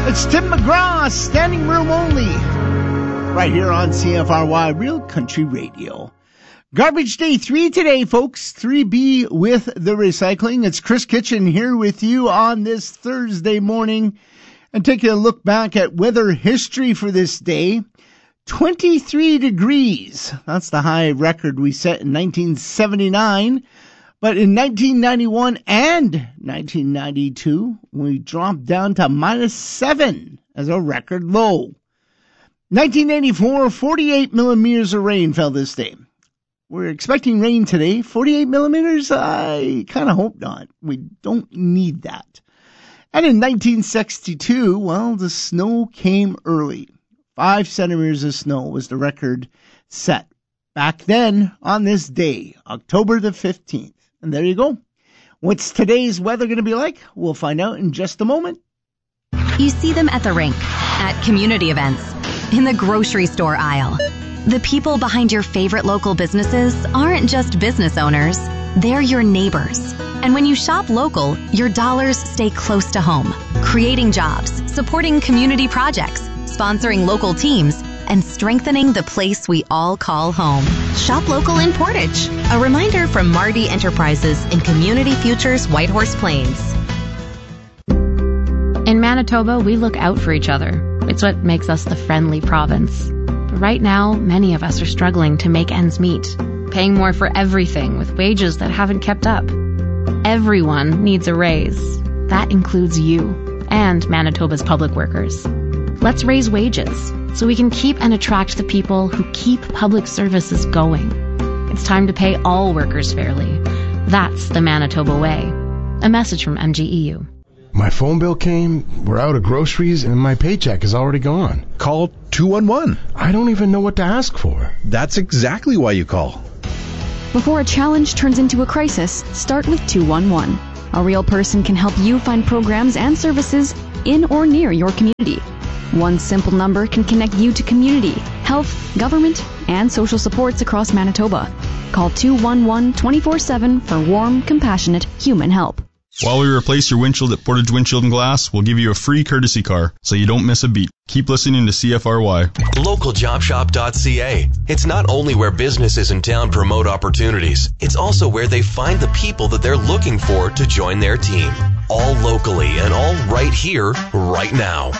It's Tim McGraw, Standing Room Only, right here on CFRY Real Country Radio. Garbage Day 3 today, folks. 3B with the recycling. It's Chris Kitchen here with you on this Thursday morning and taking a look back at weather history for this day. 23 degrees. That's the high record we set in 1979. But in 1991 and 1992, we dropped down to -7 as a record low. 1984, 48 millimeters of rain fell this day. We're expecting rain today. 48 millimeters? I kind of hope not. We don't need that. And in 1962, well, the snow came early. 5 centimeters of snow was the record set back then on this day, October the 15th. And there you go. What's today's weather going to be like? We'll find out in just a moment. You see them at the rink, at community events, in the grocery store aisle. The people behind your favorite local businesses aren't just business owners. They're your neighbors. And when you shop local, your dollars stay close to home, creating jobs, supporting community projects, sponsoring local teams, and strengthening the place we all call home. Shop local in Portage. A reminder from Marty Enterprises in Community Futures Whitehorse Plains. In Manitoba, we look out for each other. It's what makes us the friendly province. But right now, many of us are struggling to make ends meet, paying more for everything with wages that haven't kept up. Everyone needs a raise. That includes you and Manitoba's public workers. Let's raise wages so we can keep and attract the people who keep public services going. It's time to pay all workers fairly. That's the Manitoba way. A message from MGEU. My phone bill came, we're out of groceries, and my paycheck is already gone. Call 211. I don't even know what to ask for. That's exactly why you call. Before a challenge turns into a crisis, start with 211. A real person can help you find programs and services in or near your community. One simple number can connect you to community, health, government, and social supports across Manitoba. Call 211 24/7 for warm, compassionate human help. While we replace your windshield at Portage Windshield and Glass, we'll give you a free courtesy car so you don't miss a beat. Keep listening to CFRY. LocalJobShop.ca. It's not only where businesses in town promote opportunities, it's also where they find the people that they're looking for to join their team. All locally and all right here, right now.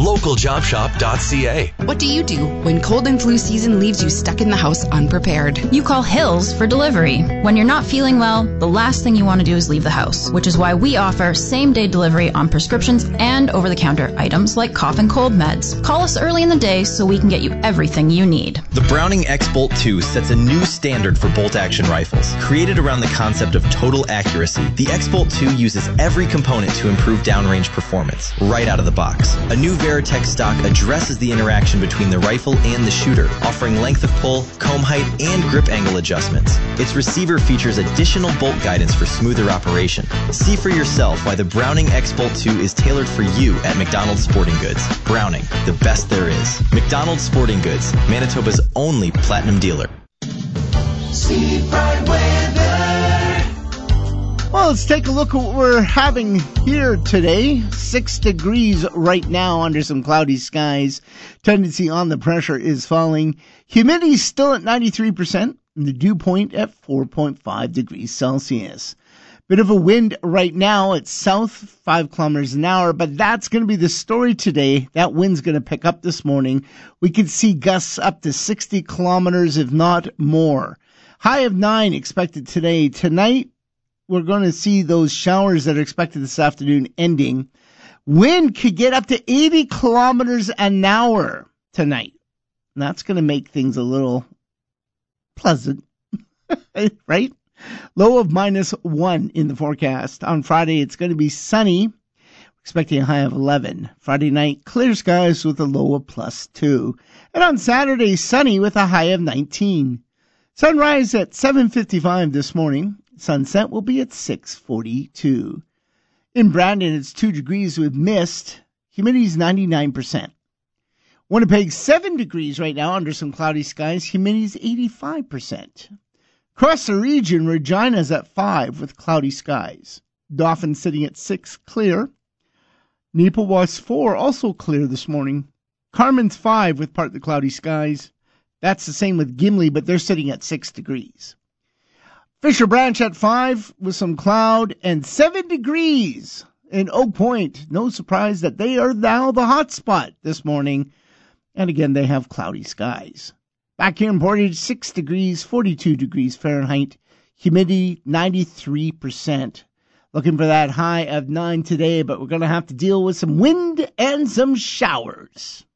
LocalJobShop.ca. What do you do when cold and flu season leaves you stuck in the house unprepared? You call Hills for delivery. When you're not feeling well, the last thing you want to do is leave the house, which is why we offer same-day delivery on prescriptions and over-the-counter items like cough and cold meds. Call us early in the day so we can get you everything you need. The Browning X-Bolt 2 sets a new standard for bolt-action rifles. Created around the concept of total accuracy, the X-Bolt 2 uses every component to improve downrange performance, right out of the box. A new Veritech stock addresses the interaction between the rifle and the shooter, offering length of pull, comb height, and grip angle adjustments. Its receiver features additional bolt guidance for smoother operation. See for yourself why the Browning X-Bolt 2 is tailored for you at McDonald's Sporting Goods. Browning, the best there is. McDonald's Sporting Goods, Manitoba's only platinum dealer. See bright weather. Well, let's take a look at what we're having here today. 6 degrees right now under some cloudy skies. Tendency on the pressure is falling. Humidity still at 93%. And the dew point at 4.5 degrees Celsius. Bit of a wind right now at south, 5 kilometers an hour, but that's going to be the story today. That wind's going to pick up this morning. We could see gusts up to 60 kilometers, if not more. High of 9 expected today. Tonight, we're going to see those showers that are expected this afternoon ending. Wind could get up to 80 kilometers an hour tonight. And that's going to make things a little pleasant, right? Low of -1 in the forecast. On Friday, it's going to be sunny. Expecting a high of 11. Friday night, clear skies with a low of +2. And on Saturday, sunny with a high of 19. Sunrise at 7:55 this morning. Sunset will be at 6:42. In Brandon, it's 2 degrees with mist. Humidity is 99%. Winnipeg, 7 degrees right now under some cloudy skies. Humidity is 85%. Across the region, Regina's at 5 with cloudy skies. Dauphin sitting at 6 clear. Neepawa's 4, also clear this morning. Carmen's 5 with partly cloudy skies. That's the same with Gimli, but they're sitting at 6 degrees. Fisher Branch at 5 with some cloud and 7 degrees in Oak Point. No surprise that they are now the hot spot this morning. And again, they have cloudy skies. Back here in Portage, 6 degrees, 42 degrees Fahrenheit. Humidity, 93%. Looking for that high of 9 today, but we're going to have to deal with some wind and some showers.